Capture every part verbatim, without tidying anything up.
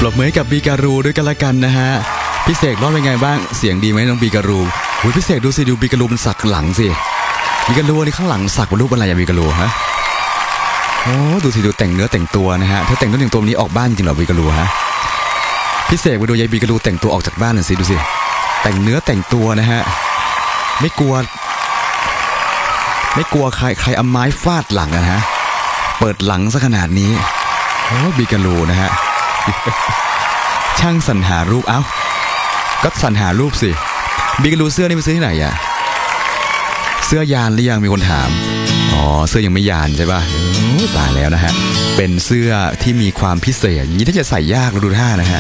รบมือให้กับบีการูด้วยกันละกันนะฮะพี่เสกร้องเป็นไงบ้างเสียงดีไหมน้องบีการูอุ้ยพี่เสกดูสิดูบีการูมันสักหลังสิบีการูนี่ข้างหลังสักเป็นรูปอะไรอะบีการูฮะโอ้ดูสิดูแต่งเนื้อแต่งตัวนะฮะเธอแต่งเนื้อแต่งตัวนี้ออกบ้านจริงเหรอบีการูฮะพี่เสกไปดูยายบีการูแต่งตัวออกจากบ้านหน่อยสิดูสิแต่งเนื้อแต่งตัวนะฮะไม่กลัวไม่กลัวใครใครเอาไม้ฟาดหลังนะฮะเปิดหลังซะขนาดนี้โอ้บีการูนะฮะช่างสรรหารูปเอ้าก็สรรหารูปสิบีการูเสื้อนี่ไปซื้อที่ไหนอะเสื้อยานหรือยังมีคนถามอ๋อเสื้อยังไม่ยานใช่ป่ะตายแล้วนะฮะเป็นเสื้อที่มีความพิเศษอย่างนี้ถ้าจะใส่ยากเราดูท่านะฮะ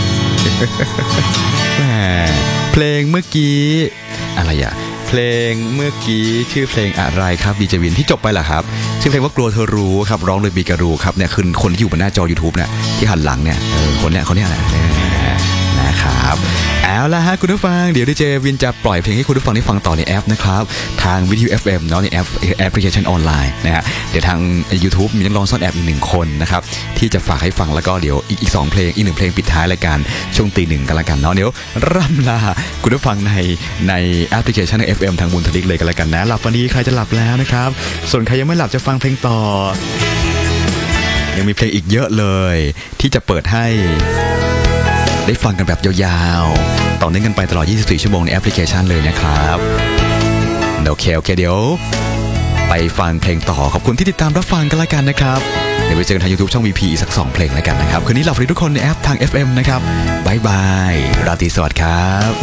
แหมเพลงเมื่อกี้อะไรอะเพลงเมื่อกี้ชื่อเพลงอะไรครับดีเจวินที่จบไปล่ะครับชื่อเพลงว่ากลัวเธอรู้ครับร้องโดยบีการูครับเนี่ยคือคนที่อยู่บนหน้าจอ YouTube เนี่ยที่หันหลังเนี่ยเออคนเนี้ยคนเนี้ยแหละนะครับเอาละฮะคุณผู้ฟังเดี๋ยวดีเจวินจะปล่อยเพลงให้คุณผู้ฟังได้ฟังต่อในแอปนะครับทางวิทยุ เอฟ เอ็ม เนาะในแอปแอปพลิเคชันออนไลน์นะฮะเดี๋ยวทาง YouTube มีนักร้องซ่อนแอบอีกหนึ่งคนนะครับที่จะฝากให้ฟังแล้วก็เดี๋ยวอีกอีกสองเพลงอีกหนึ่งเพลงปิดท้ายรายการช่วงตีหนึ่งกันละกันเนาะเดี๋ยวร่ำลาคุณผู้ฟังในในแอปพลิเคชัน เอฟ เอ็ม ทางบุญทลิกเลยกันละกันนะหลับวันนี้ใครจะหลับแล้วนะครับส่วนใครยังไม่หลับจะฟังเพลงต่อยังมีเพลงอีกเยอะเลยที่จะเปิดให้ได้ฟังกันแบบยาวๆต่อเนื่องกันไปตลอดยี่สิบสี่ชั่วโมงในแอปพลิเคชันเลยนะครับโอเคโอเคเดี๋ยวไปฟังเพลงต่อขอบคุณที่ติดตามรับฟังกันละกันนะครับเดี๋ยวไปเจอกันทาง YouTube ช่อง วี พี อีกสักสองเพลงละกันนะครับคืนนี้หลับฝันดีทุกคนในแอปทาง เอฟ เอ็ม นะครับบ๊ายบายราตรีสวัสดิ์ครับ